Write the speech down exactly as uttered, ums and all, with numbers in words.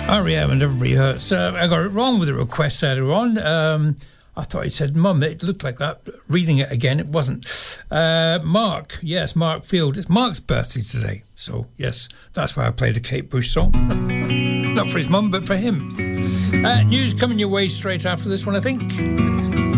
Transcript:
R E M and Everybody Hurts. Uh, I got it wrong with the request earlier on. Um, I thought he said Mum. It looked like that. Reading it again, it wasn't. Uh, Mark, yes, Mark Field. It's Mark's birthday today. So, yes, that's why I played a Kate Bush song. Not for his mum, but for him. Uh, news coming your way straight after this one, I think.